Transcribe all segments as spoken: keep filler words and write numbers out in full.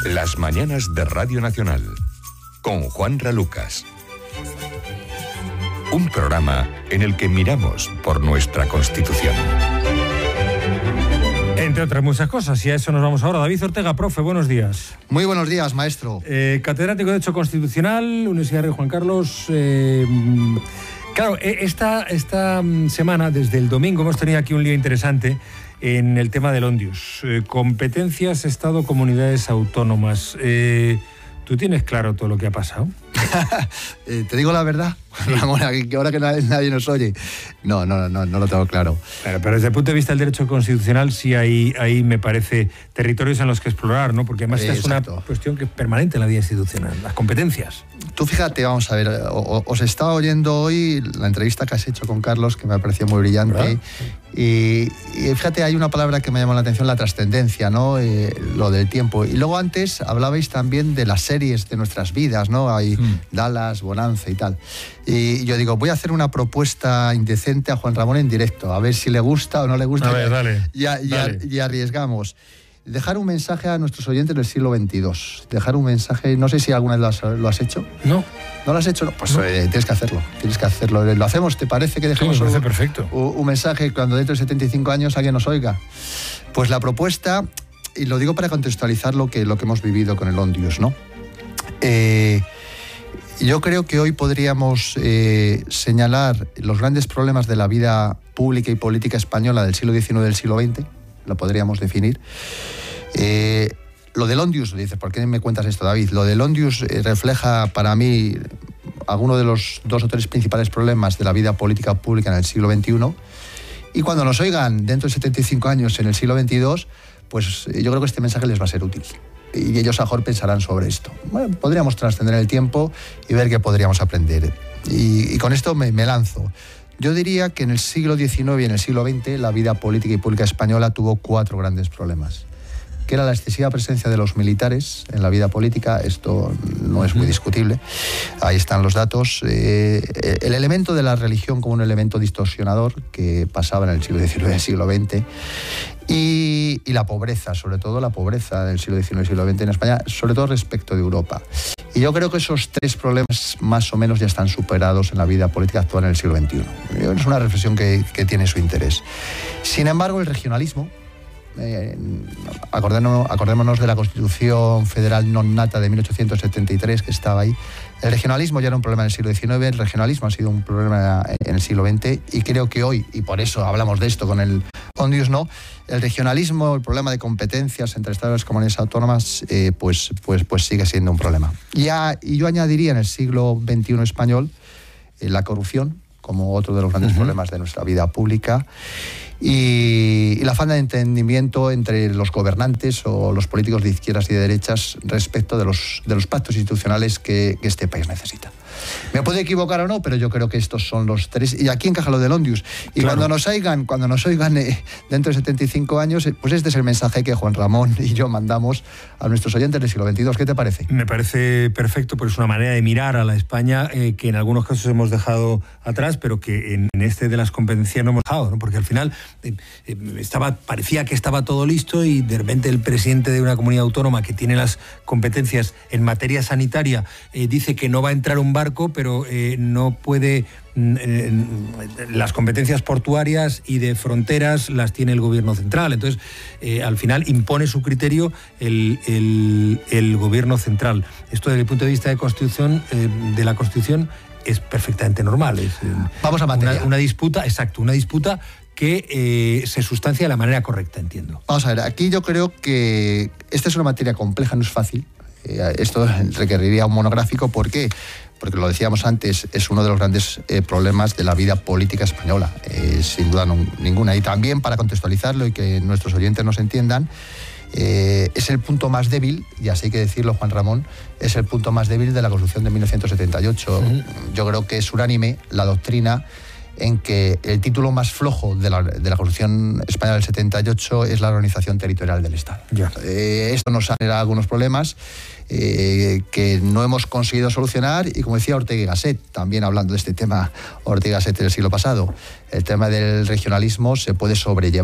Las mañanas de Radio Nacional, con Juanra Lucas. Un programa en el que miramos por nuestra Constitución. Entre otras muchas cosas, y a eso nos vamos ahora. David Ortega, profe, buenos días. Muy buenos días, maestro. Eh, catedrático de Derecho Constitucional, Universidad Rey Juan Carlos. Eh, claro, esta, esta semana, desde el domingo, hemos tenido aquí un lío interesante en el tema del Ondius. Eh, competencias, Estado, comunidades autónomas. Eh, ¿Tú tienes claro todo lo que ha pasado? eh, te digo la verdad, Ramón, que ahora que nadie, nadie nos oye. No, no, no, no lo tengo claro. Claro, pero desde el punto de vista del derecho constitucional sí hay, hay, me parece, territorios en los que explorar, ¿no? Porque además eh, esta es una cuestión que es permanente en la vida institucional, las competencias. Tú fíjate, vamos a ver, os estaba oyendo hoy la entrevista que has hecho con Carlos, que me ha parecido muy brillante. Y, y fíjate, hay una palabra que me llamó la atención, la trascendencia, ¿no? Eh, lo del tiempo. Y luego antes hablabais también de las series de nuestras vidas, ¿no? Hay mm. Dallas, Bonanza y tal. Y yo digo, voy a hacer una propuesta indecente a Juan Ramón en directo, a ver si le gusta o no le gusta. A ver, dale, y, y, dale. y arriesgamos. Dejar un mensaje a nuestros oyentes del siglo veintidós. Dejar un mensaje, no sé si alguna vez lo has, lo has hecho. No. ¿No lo has hecho? No, pues no. Eh, tienes que hacerlo. Tienes que hacerlo. ¿Lo hacemos? ¿Te parece que dejemos sí, me parece un, perfecto. Un, un mensaje cuando dentro de setenta y cinco años alguien nos oiga? Pues la propuesta, y lo digo para contextualizar lo que, lo que hemos vivido con el Ondius, ¿no? Eh, yo creo que hoy podríamos eh, señalar los grandes problemas de la vida pública y política española del siglo diecinueve y del siglo veinte. Lo podríamos definir. Eh, lo del Ondius, dices, ¿por qué me cuentas esto, David? Lo del Ondius eh, refleja para mí algunos de los dos o tres principales problemas de la vida política pública en el siglo veintiuno. Y cuando nos oigan dentro de setenta y cinco años en el siglo veintidós, pues eh, yo creo que este mensaje les va a ser útil. Y ellos a mejor pensarán sobre esto. Bueno, podríamos trascender el tiempo y ver qué podríamos aprender. Y, y con esto me, me lanzo. Yo diría que en el siglo diecinueve y en el siglo veinte la vida política y pública española tuvo cuatro grandes problemas. Que era la excesiva presencia de los militares en la vida política, esto no es muy discutible, ahí están los datos. Eh, el elemento de la religión como un elemento distorsionador que pasaba en el siglo diecinueve y el siglo veinte, y, y la pobreza, sobre todo la pobreza del siglo diecinueve y siglo veinte en España, sobre todo respecto de Europa. Y yo creo que esos tres problemas más o menos ya están superados en la vida política actual en el siglo veintiuno. Es una reflexión que, que tiene su interés. Sin embargo, el regionalismo, Eh, acordémonos, acordémonos de la Constitución Federal non nata de mil ochocientos setenta y tres que estaba ahí. El regionalismo ya era un problema en el siglo diecinueve, el regionalismo ha sido un problema en el siglo veinte y creo que hoy, y por eso hablamos de esto con el Ondius, ¿no? El regionalismo, el problema de competencias entre estados y comunidades autónomas, eh, pues, pues, pues sigue siendo un problema. Ya, y yo añadiría en el siglo veintiuno español eh, la corrupción como otro de los grandes uh-huh. problemas de nuestra vida pública. Y, y la falta de entendimiento entre los gobernantes o los políticos de izquierdas y de derechas respecto de los, de los pactos institucionales que, que este país necesita. Me puedo equivocar o no, pero yo creo que estos son los tres. Y aquí encaja lo del Ondius. Y claro. cuando nos oigan, cuando nos oigan eh, dentro de setenta y cinco años, eh, pues este es el mensaje que Juan Ramón y yo mandamos a nuestros oyentes del siglo veintidós. ¿Qué te parece? Me parece perfecto, porque es una manera de mirar a la España eh, que en algunos casos hemos dejado atrás, pero que en, en este de las competencias no hemos dejado, ¿no? Porque al final eh, eh, estaba, parecía que estaba todo listo y de repente el presidente de una comunidad autónoma que tiene las competencias en materia sanitaria eh, dice que no va a entrar un barco, pero eh, no puede. Eh, las competencias portuarias y de fronteras las tiene el gobierno central. Entonces, eh, al final impone su criterio el, el, el gobierno central. Esto desde el punto de vista de Constitución, eh, de la Constitución, es perfectamente normal. Es, eh, Vamos a materia. Una, una disputa, exacto, una disputa que eh, se sustancia de la manera correcta, entiendo. Vamos a ver, aquí yo creo que esta es una materia compleja, no es fácil. Eh, esto requeriría un monográfico. ¿Por qué? Porque lo decíamos antes, es uno de los grandes eh, problemas de la vida política española, eh, sin duda no, ninguna. Y también, para contextualizarlo y que nuestros oyentes nos entiendan, eh, es el punto más débil, y así hay que decirlo, Juan Ramón, es el punto más débil de la Constitución de mil novecientos setenta y ocho. Uh-huh. Yo creo que es unánime la doctrina en que el título más flojo de la, de la Constitución Española del setenta y ocho es la organización territorial del Estado. Yeah. Eh, esto nos ha generado algunos problemas eh, que no hemos conseguido solucionar, y como decía Ortega y Gasset, también hablando de este tema, Ortega y Gasset del siglo pasado, el tema del regionalismo se puede sobrellevar.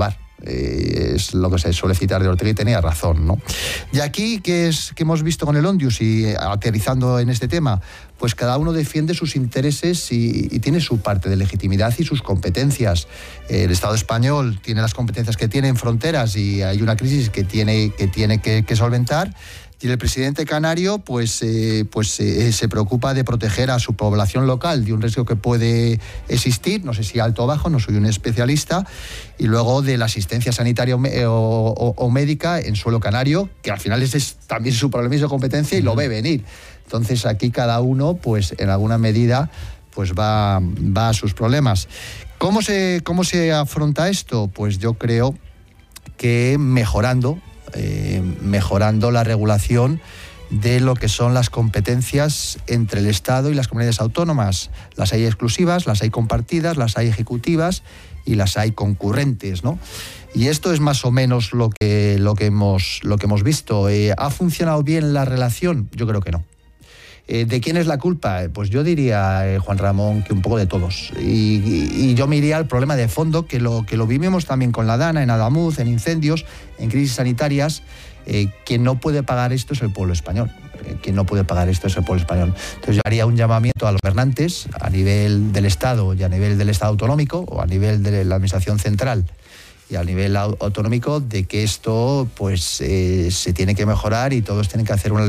Eh, es lo que se suele citar de Ortega y tenía razón, ¿no? Y aquí, ¿qué es que hemos visto con el Ondius y eh, aterrizando en este tema? Pues cada uno defiende sus intereses y, y tiene su parte de legitimidad y sus competencias. Eh, el Estado español tiene las competencias que tiene en fronteras y hay una crisis que tiene que, tiene que, que solventar. Y el presidente canario pues, eh, pues eh, se preocupa de proteger a su población local de un riesgo que puede existir, no sé si alto o bajo, no soy un especialista, y luego de la asistencia sanitaria o, o, o médica en suelo canario, que al final ese es también su problema y su competencia y lo ve venir. Entonces aquí cada uno, pues en alguna medida, pues va, va a sus problemas. ¿Cómo se, cómo se afronta esto? Pues yo creo que mejorando, eh, mejorando la regulación de lo que son las competencias entre el Estado y las comunidades autónomas. Las hay exclusivas, las hay compartidas, las hay ejecutivas y las hay concurrentes, ¿no? Y esto es más o menos lo que, lo que, hemos, lo que hemos visto. Eh, ¿Ha funcionado bien la relación? Yo creo que no. Eh, ¿De quién es la culpa? Pues yo diría, eh, Juan Ramón, que un poco de todos. Y, y, y yo me iría al problema de fondo, que lo, que lo vivimos también con la Dana, en Adamuz, en incendios, en crisis sanitarias. Eh, quien no puede pagar esto es el pueblo español. Eh, quien no puede pagar esto es el pueblo español. Entonces yo haría un llamamiento a los gobernantes a nivel del Estado y a nivel del Estado autonómico o a nivel de la Administración central y a nivel autonómico de que esto pues eh, se tiene que mejorar y todos tienen que hacer una